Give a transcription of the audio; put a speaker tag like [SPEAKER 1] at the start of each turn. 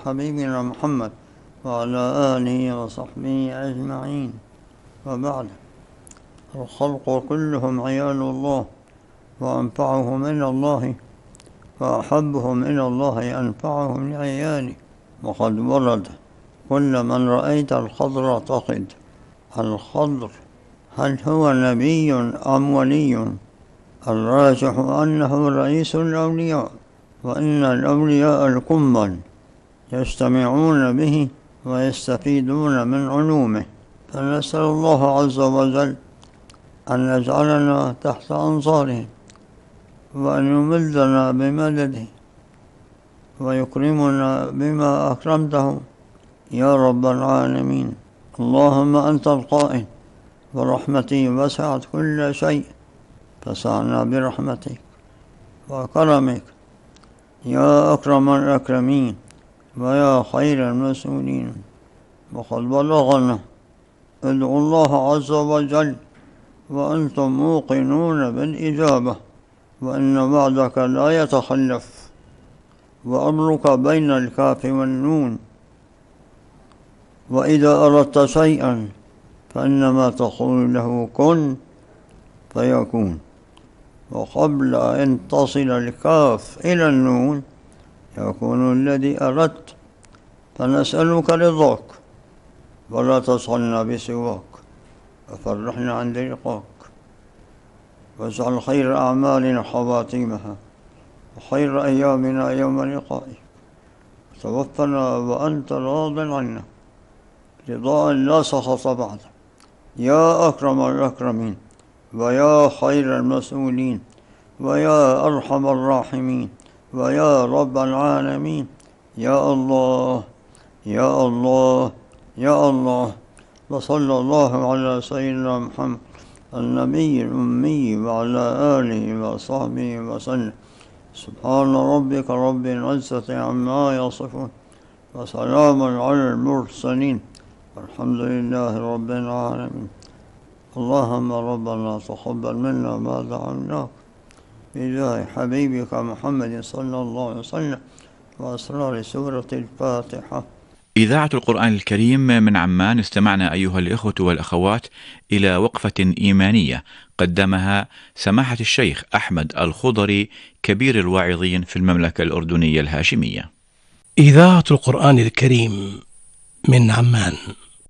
[SPEAKER 1] حبيبنا محمد وعلى آله وصحبه أجمعين. وبعد، الخلق كلهم عيال الله، وأنفعهم إلى الله وأحبهم إلى الله أنفعهم لعياله. وقد ورد: كل من رأيت الخضر تقد. الخضر هل هو نبي أم ولي؟ الراجح أنه رئيس الأولياء، وإن الأولياء الكمل يجتمعون به ويستفيدون من علومه، فنسأل الله عز وجل أن يجعلنا تحت أنصاره، وأن يمدنا بمدده، ويكرمنا بما أكرمته يا رب العالمين. اللهم أنت القائل: ورحمتي وسعت كل شيء فسعنا برحمتك وكرمك يا أكرم الأكرمين ويا خير المسؤولين. وقد بلغنا: ادعوا الله عز وجل وأنتم موقنون بالإجابة، وإن وعدك لا يتخلف، وأمرك بين الكاف والنون، وإذا أردت شيئا فإنما تقول له كن فيكون. وقبل أن تصل الكاف إلى النون يكون الذي أردت، فنسألك رضاك ولا تصلنا بسواك، وفرحنا عند لقاك، واجعل خير أعمالنا خواتيمها، وخير أيامنا يوم لقائك، وتوفنا وأنت راض عنا رضاء لا سخط بعده يا أكرم الأكرمين ويا خير المسؤولين ويا أرحم الراحمين ويا رب العالمين. يا الله يا الله يا الله. وصلى الله على سيدنا محمد النبي الأمي وعلى آله وصحبه وسلم. سبحان ربك رب العزة عما يصفون، وسلام على المرسلين، والحمد لله رب العالمين. اللهم ربنا تقبل منا ما دعوناك بجاه حبيبك محمد صلى الله عليه وسلم، وأسرار سورة الفاتحة.
[SPEAKER 2] إذاعة القرآن الكريم من عمان، استمعنا أيها الإخوة والأخوات إلى وقفة إيمانية قدمها سماحة الشيخ أحمد الخضري كبير الواعظين في المملكة الأردنية الهاشمية.
[SPEAKER 3] إذاعة القرآن الكريم من عمان.